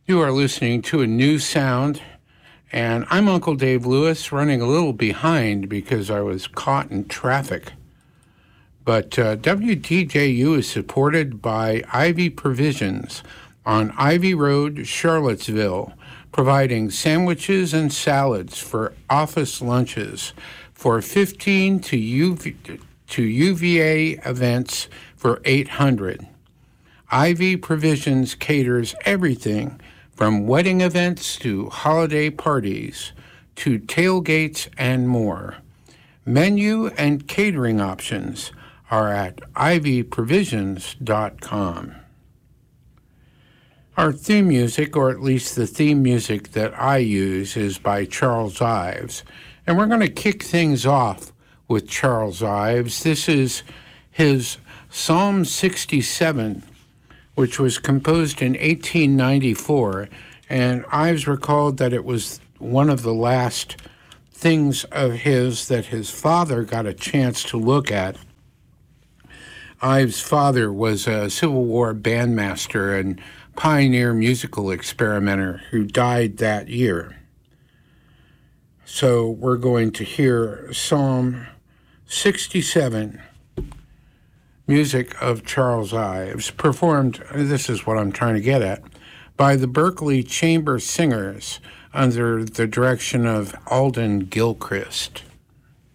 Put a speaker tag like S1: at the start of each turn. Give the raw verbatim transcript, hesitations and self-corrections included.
S1: You are listening to a new sound, and I'm Uncle Dave Lewis, running a little behind because I was caught in traffic. But uh, W T J U is supported by Ivy Provisions on Ivy Road, Charlottesville, providing sandwiches and salads for office lunches for fifteen to U V, to U V A events for eight hundred. Ivy Provisions caters everything from wedding events to holiday parties to tailgates and more. Menu and catering options are at ivy provisions dot com. Our theme music, or at least the theme music that I use, is by Charles Ives. And we're going to kick things off with Charles Ives. This is his Psalm sixty-seven, which was composed in eighteen ninety-four, and Ives recalled that it was one of the last things of his that his father got a chance to look at. Ives' father was a Civil War bandmaster and pioneer musical experimenter who died that year. So we're going to hear Psalm sixty-seven, music of Charles Ives, performed, this is what I'm trying to get at, by the Berkeley Chamber Singers under the direction of Alden Gilchrist.